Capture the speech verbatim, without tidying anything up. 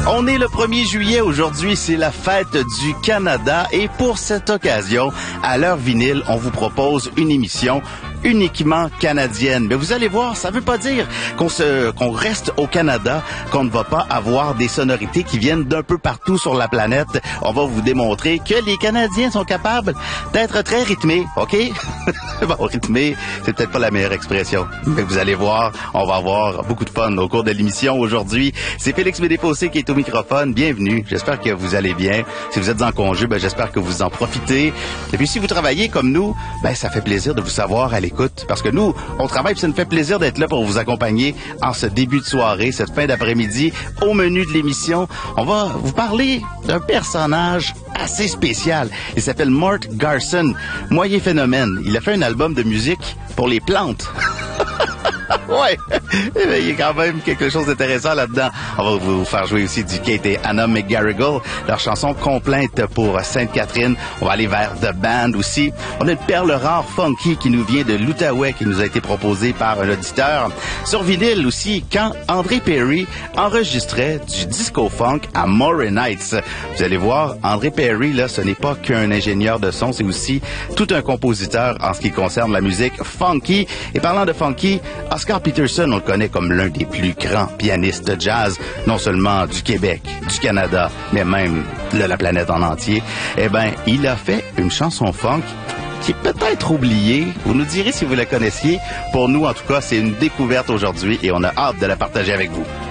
On est le premier juillet. Aujourd'hui, c'est la fête du Canada. Et pour cette occasion, à l'heure vinyle, on vous propose une émission uniquement canadienne. Mais vous allez voir, ça veut pas dire qu'on se, qu'on reste au Canada, qu'on ne va pas avoir des sonorités qui viennent d'un peu partout sur la planète. On va vous démontrer que les Canadiens sont capables d'être très rythmés, OK? Bon, rythmés, c'est peut-être pas la meilleure expression. Mais vous allez voir, on va avoir beaucoup de fun au cours de l'émission aujourd'hui. C'est Félix Médéfossé qui est au microphone. Bienvenue. J'espère que vous allez bien. Si vous êtes en congé, ben, j'espère que vous en profitez. Et puis, si vous travaillez comme nous, ben, ça fait plaisir de vous savoir à l'écoute. Parce que nous, on travaille, puis ça nous fait plaisir d'être là pour vous accompagner en ce début de soirée, cette fin d'après-midi. Au menu de l'émission, on va vous parler d'un personnage assez spécial. Il s'appelle Mort Garson. Moyen phénomène. Il a fait un album de musique pour les plantes. Ouais, il y a quand même quelque chose d'intéressant là-dedans. On va vous faire jouer aussi du Kate et Anna McGarrigle, leur chanson Complainte pour Sainte-Catherine. On va aller vers The Band aussi. On a une perle rare funky qui nous vient de l'Outaouais, qui nous a été proposée par un auditeur. Sur vinyle aussi, quand André Perry enregistrait du disco-funk à Moray Nights. Vous allez voir, André Perry, là, ce n'est pas qu'un ingénieur de son, c'est aussi tout un compositeur en ce qui concerne la musique funky. Et parlant de funky, Oscar Peterson, on le connaît comme l'un des plus grands pianistes de jazz, non seulement du Québec, du Canada, mais même de la planète en entier. Eh ben, il a fait une chanson funk qui est peut-être oubliée. Vous nous direz si vous la connaissiez. Pour nous, en tout cas, c'est une découverte aujourd'hui et on a hâte de la partager avec vous.